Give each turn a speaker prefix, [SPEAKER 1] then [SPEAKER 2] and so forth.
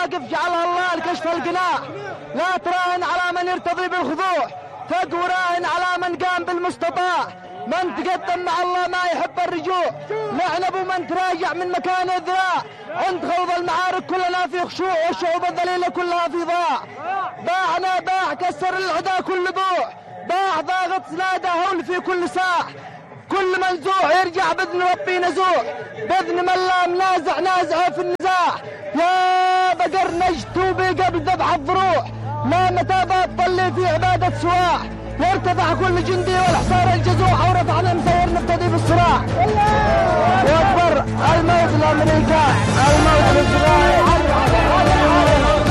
[SPEAKER 1] مواقف جعلها الله لكشف القناع. لا تراهن على من يرتضي بالخضوع، تقوى راهن على من قام بالمستطاع. من تقدم مع الله ما يحب الرجوع، لعنب من تراجع من مكان الذراع. عند خوض المعارك كلنا في خشوع، والشعوب الذليلة كلها في ضاع. باعنا باع كسر العدا كل ضوع، باع ضاغط سناده هول في كل ساعة. كل منزوع يرجع بإذن ربي نزوع، بإذن من لا منازع نازعه في النزاع. يا بقر نجد توبي قبل ذبح الضروع، لا متابات طلي في عبادة سواح. وارتفع كل جندي والحصار الجزوع، ورفعنا مصور نقتدي بالصراع. واكبر الموت الامريكا، الموت الاسرائيلي.